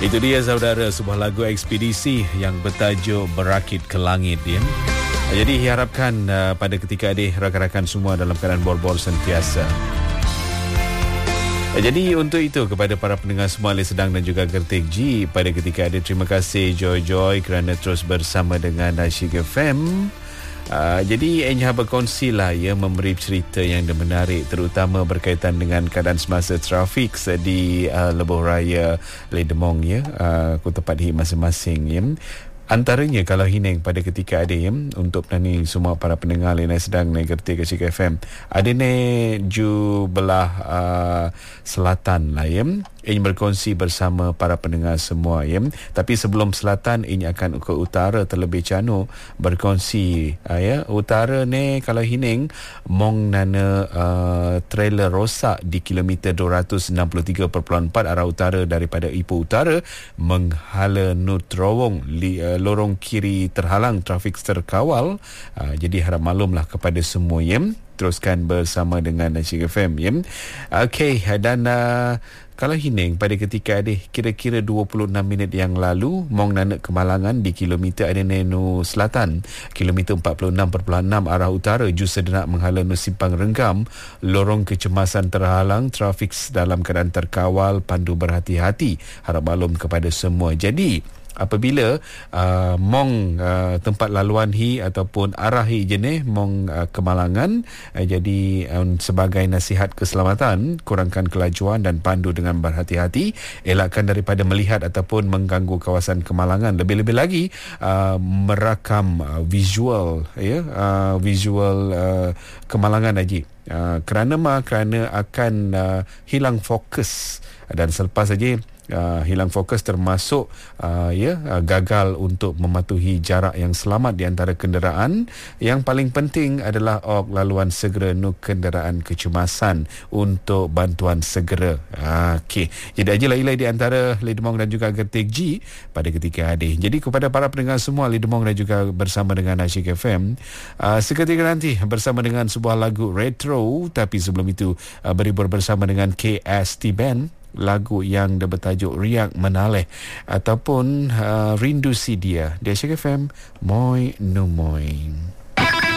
Itu dia saudara, sebuah lagu ekspedisi yang bertajuk Berakit ke Langit ya. Jadi harapkan pada ketika adik rakan-rakan semua dalam keadaan bor-bor sentiasa. Jadi untuk itu kepada para pendengar semua Ali Sedang dan juga Gertik G, pada ketika adik terima kasih Joy kerana terus bersama dengan Asyik FM. Jadi Enya berkongsi lah ya, memberi cerita yang menarik terutama berkaitan dengan keadaan semasa trafik di Lebuh Raya Ledemong ya, Kota Patih masing-masing ya. Antaranya kalau hineng pada ketika ada ya, untuk nani semua para pendengar yang sedang mengerti ke Asyik FM, ada ni ju belah selatan lah ya. Ini berkongsi bersama para pendengar semua ya. Tapi sebelum selatan, ini akan ke utara terlebih cano berkongsi ya. Utara ni kalau hineng mong nana trailer rosak di kilometer 263.4 arah utara daripada Ipoh Utara menghala nu terowong lorong kiri terhalang, trafik terkawal. Jadi harap maklumlah kepada semua ya. Teruskan bersama dengan Asyik FM ya. Okey, dan kalau hineng pada ketika ada kira-kira 26 minit yang lalu mong nanak Kemalangan di kilometer ada Nenu Selatan, kilometer 46.6 arah utara ju sedenak menghala nu Simpang Renggam, lorong kecemasan terhalang, trafik dalam keadaan terkawal, pandu berhati-hati. Harap maklum kepada semua. Jadi apabila mong tempat laluan hi ataupun arah hi jenis mong Kemalangan, jadi sebagai nasihat keselamatan, kurangkan kelajuan dan pandu dengan berhati-hati, elakkan daripada melihat ataupun mengganggu kawasan Kemalangan, lebih-lebih lagi merakam visual ya, visual Kemalangan Haji. Kerana akan hilang fokus, dan selepas saja hilang fokus termasuk gagal untuk mematuhi jarak yang selamat di antara kenderaan. Yang paling penting adalah laluan segera nu kenderaan kecemasan untuk bantuan segera. Okey. Jadi ajalah ilai di antara Ledemong dan juga Gertik G pada ketika hadir. Jadi kepada para pendengar semua Ledemong dan juga bersama dengan Asyik FM, seketika nanti bersama dengan sebuah lagu retro, tapi sebelum itu berhibur bersama dengan KST Band, lagu yang bertajuk Riak Menaleh ataupun Rindu Si Dia di Asyik FM. Moi no moi.